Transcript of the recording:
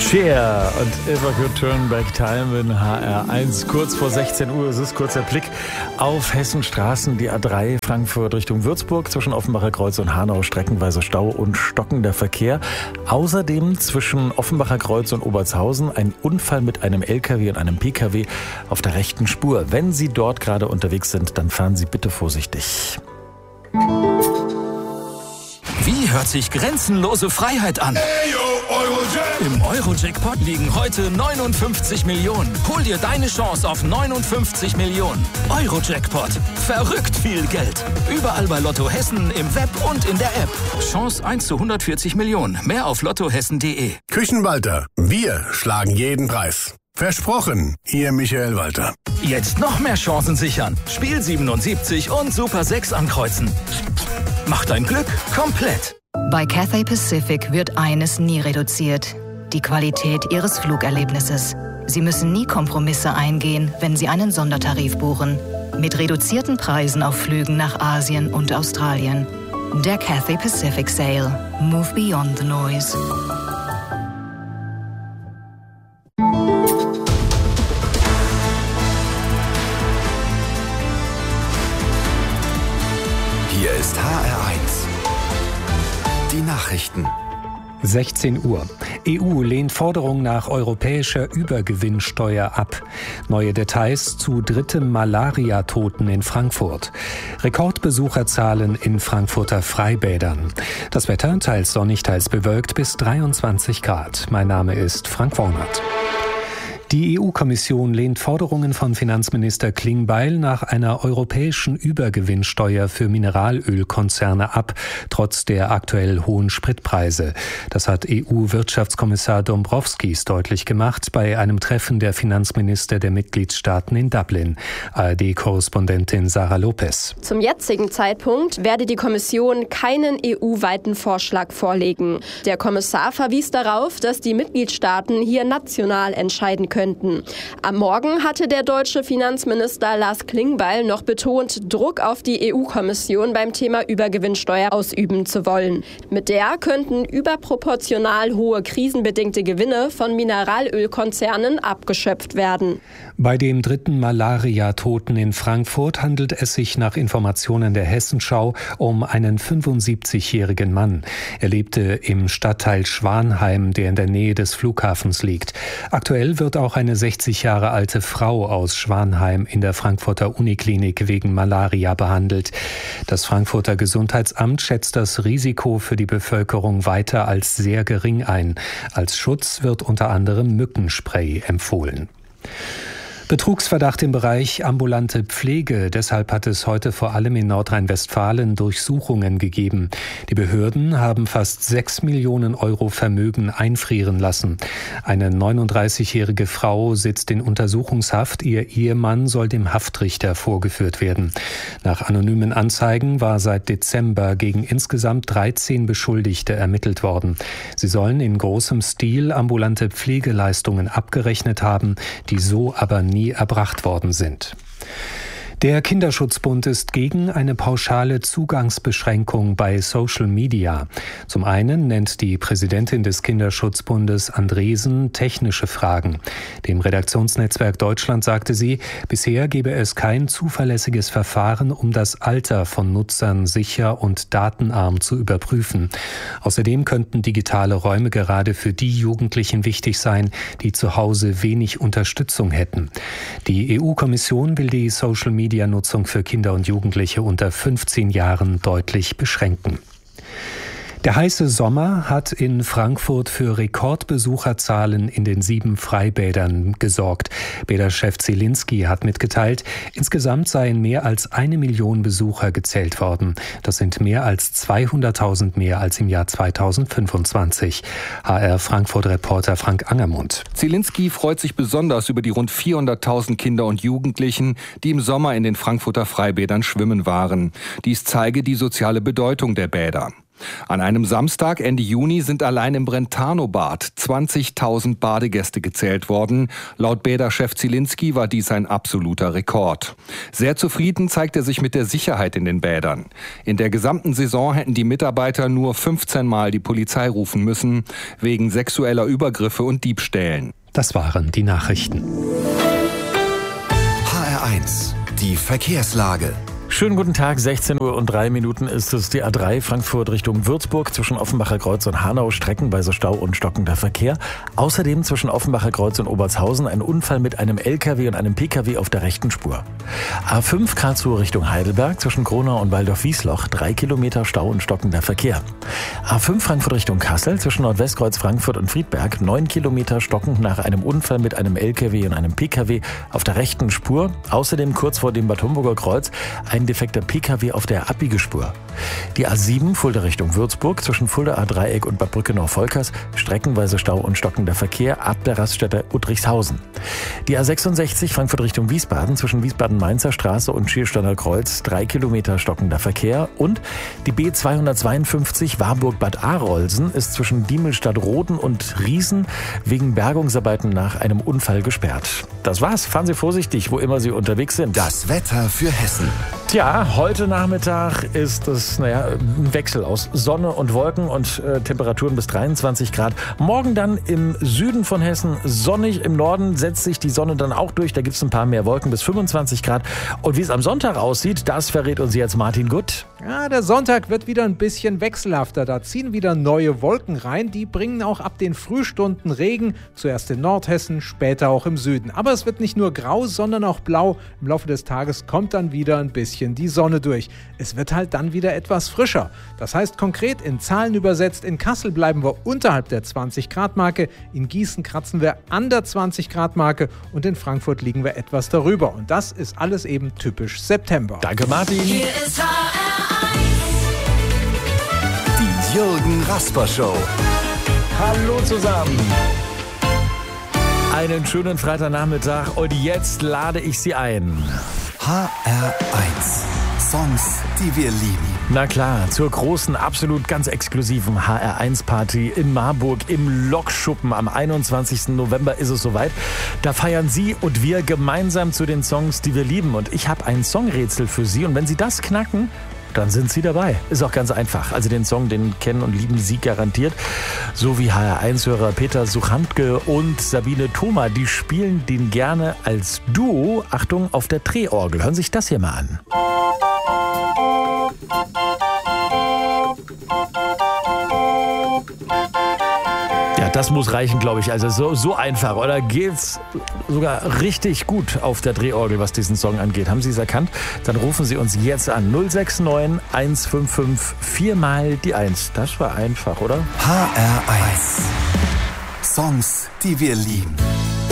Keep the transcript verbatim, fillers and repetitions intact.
Cher und If I Could Turn Back Time in H R eins. Kurz vor sechzehn Uhr, es ist kurzer Blick auf Hessenstraßen, die A drei Frankfurt Richtung Würzburg, zwischen Offenbacher Kreuz und Hanau streckenweise Stau und stockender Verkehr. Außerdem zwischen Offenbacher Kreuz und Obertshausen ein Unfall mit einem L K W und einem P K W auf der rechten Spur. Wenn Sie dort gerade unterwegs sind, dann fahren Sie bitte vorsichtig. Wie hört sich grenzenlose Freiheit an? Im Euro-Jackpot liegen heute neunundfünfzig Millionen. Hol dir deine Chance auf neunundfünfzig Millionen. Euro-Jackpot. Verrückt viel Geld. Überall bei Lotto Hessen, im Web und in der App. Chance eins zu hundertvierzig Millionen. Mehr auf lottohessen punkt de. Küchenwalter. Wir schlagen jeden Preis. Versprochen, Ihr Michael Walter. Jetzt noch mehr Chancen sichern. Spiel siebenundsiebzig und Super sechs ankreuzen. Mach dein Glück komplett. Bei Cathay Pacific wird eines nie reduziert: die Qualität Ihres Flugerlebnisses. Sie müssen nie Kompromisse eingehen, wenn Sie einen Sondertarif buchen. Mit reduzierten Preisen auf Flügen nach Asien und Australien. Der Cathay Pacific Sale. Move beyond the noise. Hier ist H R eins. Die Nachrichten. sechzehn Uhr. E U lehnt Forderung nach europäischer Übergewinnsteuer ab. Neue Details zu drittem Malaria-Toten in Frankfurt. Rekordbesucherzahlen in Frankfurter Freibädern. Das Wetter teils sonnig, teils bewölkt bis dreiundzwanzig Grad. Mein Name ist Frank Wornert. Die E U-Kommission lehnt Forderungen von Finanzminister Klingbeil nach einer europäischen Übergewinnsteuer für Mineralölkonzerne ab, trotz der aktuell hohen Spritpreise. Das hat E U-Wirtschaftskommissar Dombrovskis deutlich gemacht bei einem Treffen der Finanzminister der Mitgliedstaaten in Dublin. A R D-Korrespondentin Sarah Lopez. Zum jetzigen Zeitpunkt werde die Kommission keinen E U-weiten Vorschlag vorlegen. Der Kommissar verwies darauf, dass die Mitgliedstaaten hier national entscheiden können. Könnten. Am Morgen hatte der deutsche Finanzminister Lars Klingbeil noch betont, Druck auf die E U-Kommission beim Thema Übergewinnsteuer ausüben zu wollen. Mit der könnten überproportional hohe krisenbedingte Gewinne von Mineralölkonzernen abgeschöpft werden. Bei dem dritten Malaria-Toten in Frankfurt handelt es sich nach Informationen der Hessenschau um einen fünfundsiebzigjährigen Mann. Er lebte im Stadtteil Schwanheim, der in der Nähe des Flughafens liegt. Aktuell wird auch eine sechzig Jahre alte Frau aus Schwanheim in der Frankfurter Uniklinik wegen Malaria behandelt. Das Frankfurter Gesundheitsamt schätzt das Risiko für die Bevölkerung weiter als sehr gering ein. Als Schutz wird unter anderem Mückenspray empfohlen. Betrugsverdacht im Bereich ambulante Pflege. Deshalb hat es heute vor allem in Nordrhein-Westfalen Durchsuchungen gegeben. Die Behörden haben fast sechs Millionen Euro Vermögen einfrieren lassen. Eine neununddreißigjährige Frau sitzt in Untersuchungshaft. Ihr Ehemann soll dem Haftrichter vorgeführt werden. Nach anonymen Anzeigen war seit Dezember gegen insgesamt dreizehn Beschuldigte ermittelt worden. Sie sollen in großem Stil ambulante Pflegeleistungen abgerechnet haben, die so aber nie erbracht worden sind. Der Kinderschutzbund ist gegen eine pauschale Zugangsbeschränkung bei Social Media. Zum einen nennt die Präsidentin des Kinderschutzbundes Andresen technische Fragen. Dem Redaktionsnetzwerk Deutschland sagte sie, bisher gebe es kein zuverlässiges Verfahren, um das Alter von Nutzern sicher und datenarm zu überprüfen. Außerdem könnten digitale Räume gerade für die Jugendlichen wichtig sein, die zu Hause wenig Unterstützung hätten. Die E U-Kommission will die Social Media Mediennutzung für Kinder und Jugendliche unter fünfzehn Jahren deutlich beschränken. Der heiße Sommer hat in Frankfurt für Rekordbesucherzahlen in den sieben Freibädern gesorgt. Bäderchef Zielinski hat mitgeteilt, insgesamt seien mehr als eine Million Besucher gezählt worden. Das sind mehr als zweihunderttausend mehr als im Jahr zweitausendfünfundzwanzig. H R Frankfurt-Reporter Frank Angermund. Zielinski freut sich besonders über die rund vierhunderttausend Kinder und Jugendlichen, die im Sommer in den Frankfurter Freibädern schwimmen waren. Dies zeige die soziale Bedeutung der Bäder. An einem Samstag Ende Juni sind allein im Brentano-Bad zwanzigtausend Badegäste gezählt worden. Laut Bäderchef Zielinski war dies ein absoluter Rekord. Sehr zufrieden zeigt er sich mit der Sicherheit in den Bädern. In der gesamten Saison hätten die Mitarbeiter nur fünfzehn Mal die Polizei rufen müssen, wegen sexueller Übergriffe und Diebstählen. Das waren die Nachrichten. H R eins, die Verkehrslage. Schönen guten Tag, sechzehn Uhr und drei Minuten ist es die A drei Frankfurt Richtung Würzburg zwischen Offenbacher Kreuz und Hanau, streckenweise Stau und stockender Verkehr. Außerdem zwischen Offenbacher Kreuz und Obertshausen ein Unfall mit einem L K W und einem P K W auf der rechten Spur. A fünf Karlsruhe Richtung Heidelberg zwischen Kronau und Waldorf-Wiesloch, drei Kilometer Stau und stockender Verkehr. A fünf Frankfurt Richtung Kassel zwischen Nordwestkreuz Frankfurt und Friedberg, neun Kilometer stockend nach einem Unfall mit einem L K W und einem P K W auf der rechten Spur. Außerdem kurz vor dem Bad Homburger Kreuz ein defekter P K W auf der Abbiegespur. Die A sieben Fulda Richtung Würzburg zwischen Fulda A-Dreieck und Bad Brückenau-Volkers, streckenweise Stau und stockender Verkehr ab der Raststätte Uttrichshausen. Die A sechsundsechzig Frankfurt Richtung Wiesbaden zwischen Wiesbaden-Mainzer Straße und Schiersteiner Kreuz, drei Kilometer stockender Verkehr. Und die B zweihundertzweiundfünfzig Warburg-Bad Arolsen ist zwischen Diemelstadt-Roden und Riesen wegen Bergungsarbeiten nach einem Unfall gesperrt. Das war's. Fahren Sie vorsichtig, wo immer Sie unterwegs sind. Das Wetter für Hessen. Tja, heute Nachmittag ist es naja, ein Wechsel aus Sonne und Wolken und äh, Temperaturen bis dreiundzwanzig Grad. Morgen dann im Süden von Hessen sonnig, im Norden setzt sich die Sonne dann auch durch. Da gibt es ein paar mehr Wolken bis fünfundzwanzig Grad. Und wie es am Sonntag aussieht, das verrät uns jetzt Martin Gutt. Ja, der Sonntag wird wieder ein bisschen wechselhafter. Da ziehen wieder neue Wolken rein. Die bringen auch ab den Frühstunden Regen. Zuerst in Nordhessen, später auch im Süden. Aber es wird nicht nur grau, sondern auch blau. Im Laufe des Tages kommt dann wieder ein bisschen die Sonne durch. Es wird halt dann wieder etwas frischer. Das heißt konkret in Zahlen übersetzt, in Kassel bleiben wir unterhalb der zwanzig Grad Marke, in Gießen kratzen wir an der zwanzig Grad Marke und in Frankfurt liegen wir etwas darüber. Und das ist alles eben typisch September. Danke, Martin. Hier ist H R eins. Die Jürgen Rasper Show. Hallo zusammen. Einen schönen Freitagnachmittag und jetzt lade ich Sie ein. H R eins. Songs, die wir lieben. Na klar, zur großen, absolut ganz exklusiven H R eins Party in Marburg im Lokschuppen am einundzwanzigsten November ist es soweit. Da feiern Sie und wir gemeinsam zu den Songs, die wir lieben. Und ich habe ein Songrätsel für Sie. Und wenn Sie das knacken, dann sind Sie dabei. Ist auch ganz einfach. Also den Song, den kennen und lieben Sie garantiert. So wie H R eins-Hörer Peter Suchantke und Sabine Thoma. Die spielen den gerne als Duo, Achtung, auf der Drehorgel. Hören Sie sich das hier mal an. Ja, das muss reichen, glaube ich. Also so, so einfach. Oder geht's sogar richtig gut auf der Drehorgel, was diesen Song angeht? Haben Sie es erkannt? Dann rufen Sie uns jetzt an. null sechs neun eins fünf fünf vier mal die eins. Das war einfach, oder? H R eins. Songs, die wir lieben.